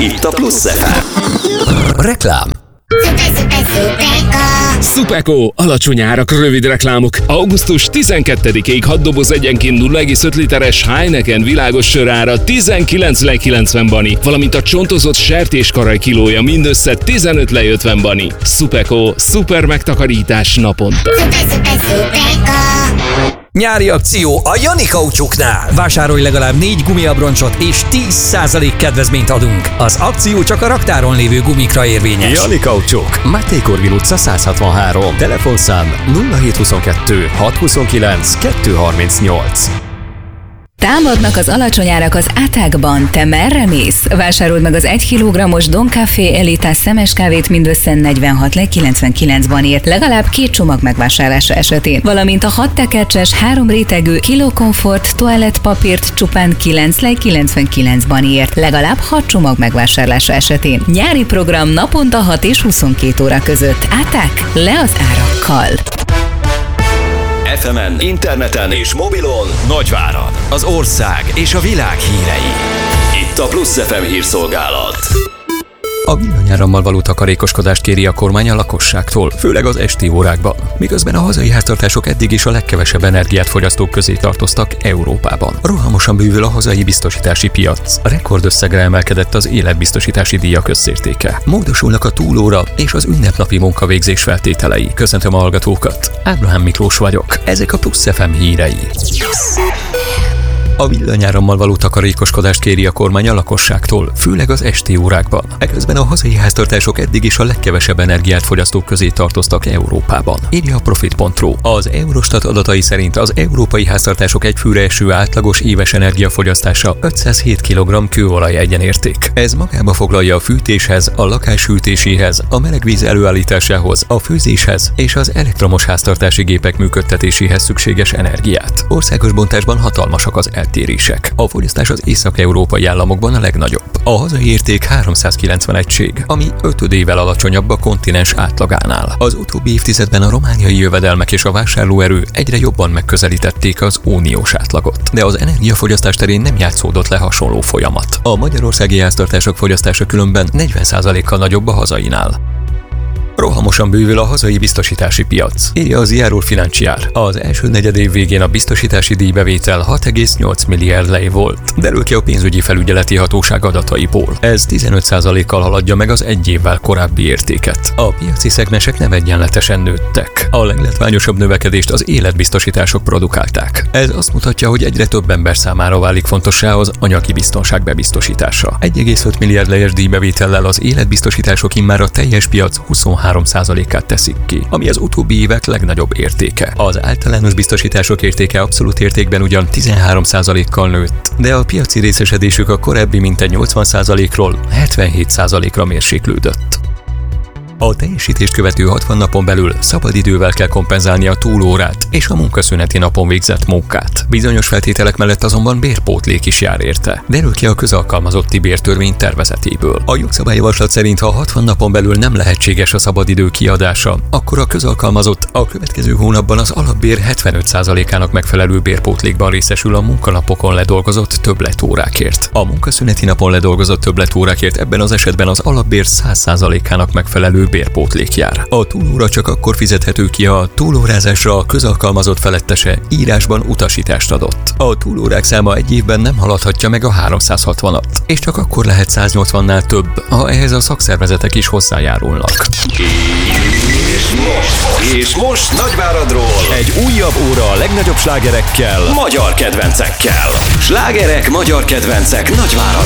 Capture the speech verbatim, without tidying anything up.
Itt a Plusz ef em. Reklám. Szupeko, alacsony árak, rövid reklámok. augusztus tizenkettedikéig hat doboz egyenként nulla egész öt literes Heineken világos sör ára tizenkilenc lej kilencven bani, valamint a csontozott sertéskaraj kilója mindössze tizenöt lej ötven bani. Szupeko, szuper megtakarítás naponta. Nyári akció a Jani Kaucsuknál. Vásárolj legalább négy gumiabroncsot és tíz százalék kedvezményt adunk. Az akció csak a raktáron lévő gumikra érvényes. Jani Kaucsuk, Máté Korvin utca száz hatvanhárom. Telefonszám nulla hét huszonkettő hat huszonkilenc kettő harmincnyolc. Támadnak az alacsony árak az Átákban. Te merre mész? Vásárold meg az egy kilogrammos Don Café Elitás szemes kávét mindössze negyvenhat lej kilencvenkilenc banért, legalább két csomag megvásárlása esetén, valamint a hat tekercses, három rétegű Kilo Comfort toalettpapírt csupán kilenc lej kilencvenkilenc banért, legalább hat csomag megvásárlása esetén. Nyári program naponta hat és huszonkét óra között. Áták, le az árakkal! ef emen, interneten és mobilon Nagyvárad, az ország és a világ hírei. Itt a Plusz ef em hírszolgálat. A villanyárammal való takarékoskodást kéri a kormány a lakosságtól, főleg az esti órákban, miközben a hazai háztartások eddig is a legkevesebb energiát fogyasztók közé tartoztak Európában. Rohamosan bővül a hazai biztosítási piac. A rekordösszegre emelkedett az életbiztosítási díjak összértéke. Módosulnak a túlóra és az ünnepnapi munkavégzés feltételei. Köszöntöm a hallgatókat. Ábrahám Miklós vagyok. Ezek a Plusz ef em hírei. A villanyárammal való takarékoskodást kéri a kormány a lakosságtól, főleg az esti órákban. Eközben a hazai háztartások eddig is a legkevesebb energiát fogyasztók közé tartoztak Európában. Írja a Profit pont ru. Az Eurostat adatai szerint az európai háztartások egyfőre eső átlagos éves energiafogyasztása ötszázhét kilogramm kőolaj egyenérték. Ez magába foglalja a fűtéshez, a lakás hűtéséhez, a melegvíz előállításához, a főzéshez és az elektromos háztartási gépek működtetéséhez szükséges energiát. Országos bontásban hatalmasak az eltérések. A fogyasztás az észak-európai államokban a legnagyobb. A hazai érték háromszázkilencven egység, ami ötödével alacsonyabb a kontinens átlagánál. Az utóbbi évtizedben a romániai jövedelmek és a vásárlóerő egyre jobban megközelítették az uniós átlagot. De az energiafogyasztás terén nem játszódott le hasonló folyamat. A magyarországi háztartások fogyasztása különben negyven százalékkal nagyobb a hazainál. Rohamosan bővül a hazai biztosítási piac, írja az Iaro Financiar. Az első negyedév végén a biztosítási díjbevétel hat egész nyolc milliárd lej volt, derül ki a pénzügyi felügyeleti hatóság adataiból. Ez tizenöt százalékkal haladja meg az egy évvel korábbi értéket. A piaci szegmensek nem egyenletesen nőttek. A leglátványosabb növekedést az életbiztosítások produkálták. Ez azt mutatja, hogy egyre több ember számára válik fontossá az anyagi biztonság bebiztosítása. egy egész öt milliárd lejes díjbevétellel az életbiztosítások immár a teljes piac huszonhárom százalékát teszik ki, ami az utóbbi évek legnagyobb értéke. Az általános biztosítások értéke abszolút értékben ugyan tizenhárom százalékkal nőtt, de a piaci részesedésük a korábbi mintegy nyolcvan százalékról hetvenhét százalékra mérséklődött. A teljesítést követő hatvan napon belül szabadidővel kell kompenzálni a túlórát és a munkaszüneti napon végzett munkát. Bizonyos feltételek mellett azonban bérpótlék is jár érte. Derül ki a közalkalmazotti bértörvény tervezetéből. A jogszabályjavaslat szerint, ha hatvan napon belül nem lehetséges a szabadidő kiadása, akkor a közalkalmazott a következő hónapban az alapbér hetvenöt százalékának megfelelő bérpótlékban részesül a munkanapokon ledolgozott többletórákért. A munkaszüneti napon ledolgozott többletórákért ebben az esetben az alapbér száz százalékának megfelelő bérpótlék jár. A túlóra csak akkor fizethető ki, ha a túlórázásra a közalkalmazott felettese írásban utasítást adott. A túlórák száma egy évben nem haladhatja meg a háromszázhatvanat, és csak akkor lehet száznyolcvannál több, ha ehhez a szakszervezetek is hozzájárulnak. És most, és most Nagyváradról egy újabb óra a legnagyobb slágerekkel, magyar kedvencekkel. Slágerek, magyar kedvencek Nagyváradról.